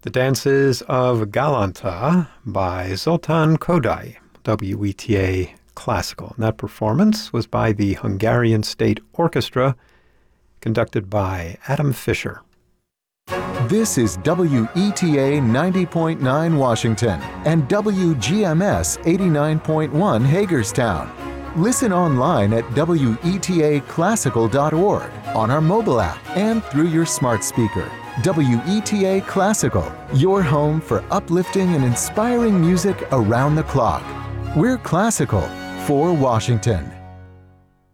The Dances of Galanta by Zoltán Kodály, WETA Classical. And that performance was by the Hungarian State Orchestra, conducted by Adam Fischer. This is WETA 90.9 Washington and WGMS 89.1 Hagerstown. Listen online at WETAclassical.org, on our mobile app, and through your smart speaker. WETA Classical, your home for uplifting and inspiring music around the clock. We're classical for Washington.